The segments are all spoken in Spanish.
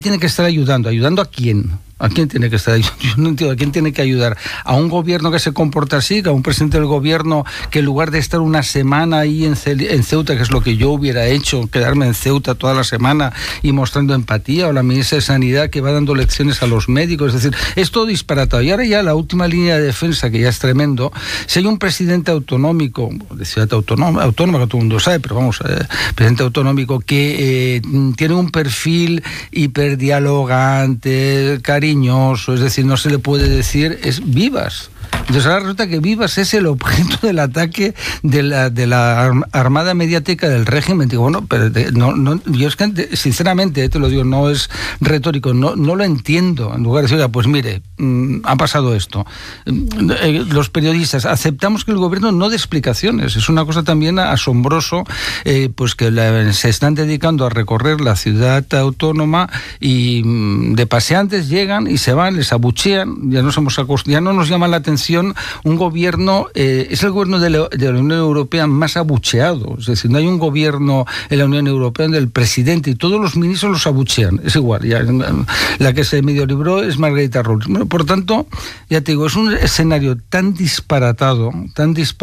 tiene que estar ayudando? ¿Ayudando a quién? ¿A quién tiene que estar? Yo no entiendo, ¿a quién tiene que ayudar? ¿A un gobierno que se comporta así? ¿A un presidente del gobierno que en lugar de estar una semana ahí en Ceuta, que es lo que yo hubiera hecho, quedarme en Ceuta toda la semana y mostrando empatía? ¿O la ministra de Sanidad que va dando lecciones a los médicos? Es decir, es todo disparatado. Y ahora ya la última línea de defensa, que ya es tremendo, si hay un presidente autonómico, de ciudad autónoma que todo el mundo sabe, pero vamos, presidente autonómico que tiene un perfil hiperdialogante, cariñoso, es decir, no se le puede decir es Vivas. Entonces ahora resulta que Vivas es el objeto del ataque de la armada mediática del régimen. Digo, bueno, pero yo es que sinceramente, te lo digo, no es retórico, no lo entiendo. En lugar de decir, oiga, pues mire, ha pasado esto. Los periodistas aceptamos que el gobierno no dé explicaciones. Es una cosa también asombroso, pues que se están dedicando a recorrer la ciudad autónoma y de paseantes llegan y se van, les abuchean, ya no nos llama la atención un gobierno, es el gobierno de la Unión Europea más abucheado. Es decir, no hay un gobierno en la Unión Europea donde el presidente y todos los ministros los abuchean. Es igual, ya, la que se medio libró es Margarita Robles. Bueno, por tanto, ya te digo, es un escenario tan disparatado, en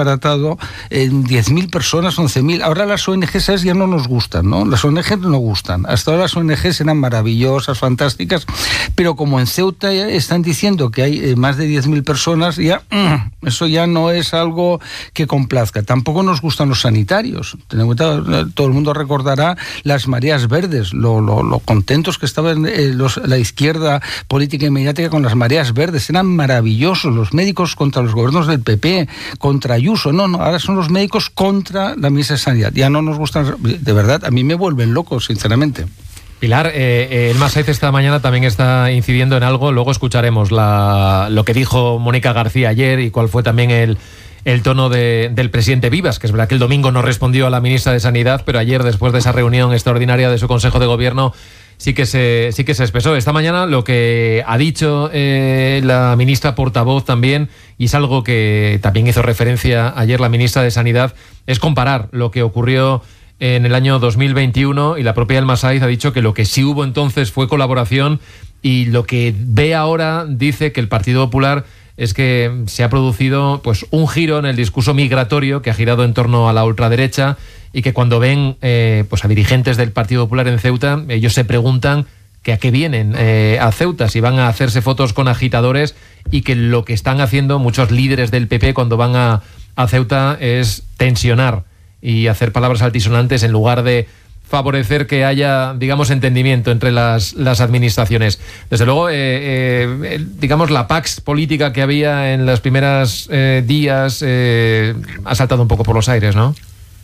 10.000 personas, 11.000. Ahora las ONGs ya no nos gustan, ¿no? Las ONGs no gustan. Hasta ahora las ONGs eran maravillosas, fantásticas, pero como en Ceuta ya están diciendo que hay más de 10.000 personas, ya eso ya no es algo que complazca. Tampoco nos gustan los sanitarios. Ten en cuenta, todo el mundo recordará las mareas verdes, lo contentos que estaban la izquierda política y mediática con las mareas verdes. Eran maravillosos los médicos contra los gobiernos del PP, contra Ayuso. No, ahora son los médicos contra la ministra de Sanidad. Ya no nos gustan, de verdad, a mí me vuelven locos, sinceramente. Pilar, el Masaiz esta mañana también está incidiendo en algo. Luego escucharemos lo que dijo Mónica García ayer y cuál fue también el tono del presidente Vivas, que es verdad que el domingo no respondió a la ministra de Sanidad, pero ayer, después de esa reunión extraordinaria de su Consejo de Gobierno, sí que se expresó. Esta mañana lo que ha dicho la ministra portavoz también, y es algo que también hizo referencia ayer la ministra de Sanidad, es comparar lo que ocurrió en el año 2021, y la propia El Masaiz ha dicho que lo que sí hubo entonces fue colaboración, y lo que ve ahora dice que el Partido Popular es que se ha producido pues un giro en el discurso migratorio que ha girado en torno a la ultraderecha, y que cuando ven pues a dirigentes del Partido Popular en Ceuta, ellos se preguntan que a qué vienen a Ceuta, si van a hacerse fotos con agitadores, y que lo que están haciendo muchos líderes del PP cuando van a Ceuta es tensionar y hacer palabras altisonantes en lugar de favorecer que haya, digamos, entendimiento entre las administraciones. Desde luego, digamos, la pax política que había en los primeros días ha saltado un poco por los aires, ¿no?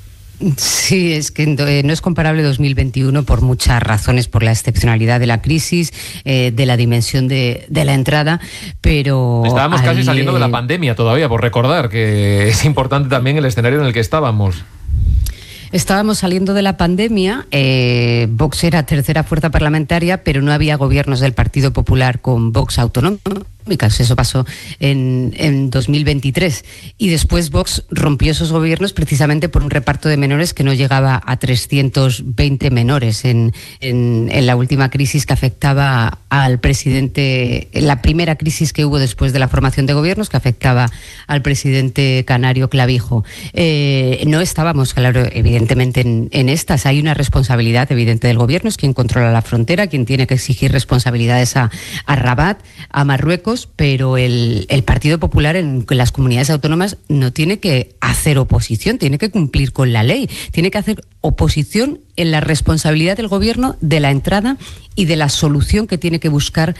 Sí, es que no es comparable 2021 por muchas razones, por la excepcionalidad de la crisis, de la dimensión de la entrada, pero... Estábamos casi saliendo de la pandemia todavía, por recordar que es importante también el escenario en el que estábamos. Estábamos saliendo de la pandemia, Vox era tercera fuerza parlamentaria, pero no había gobiernos del Partido Popular con Vox autonómicas. Eso pasó en 2023. Y después Vox rompió esos gobiernos precisamente por un reparto de menores que no llegaba a 320 menores en la última crisis que afectaba al presidente, la primera crisis que hubo después de la formación de gobiernos, que afectaba al presidente canario Clavijo. No estábamos, claro, evidentemente en estas. Hay una responsabilidad evidente del gobierno, es quien controla la frontera, quien tiene que exigir responsabilidades a Rabat, a Marruecos, pero el Partido Popular en las comunidades autónomas no tiene que hacer oposición, tiene que cumplir con la ley, tiene que hacer oposición en la responsabilidad del gobierno de la entrada y de la solución que tiene que buscar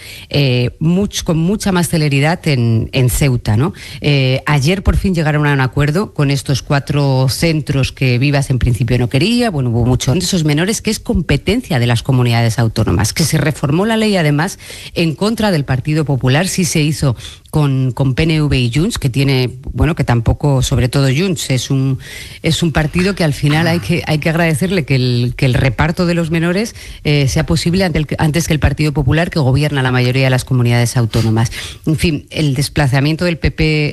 con mucha más celeridad en Ceuta, ¿no? Ayer por fin llegaron a un acuerdo con estos 4 centros que Vivas en principio no quería. Bueno, hubo muchos de esos menores, que es competencia de las comunidades autónomas, que se reformó la ley además en contra del Partido Popular. Sí se hizo con PNV y Junts, que tiene, bueno, que tampoco, sobre todo Junts, es un partido que al final hay que agradecerle que el reparto de los menores sea posible antes que el Partido Popular, que gobierna la mayoría de las comunidades autónomas. En fin, el desplazamiento del PP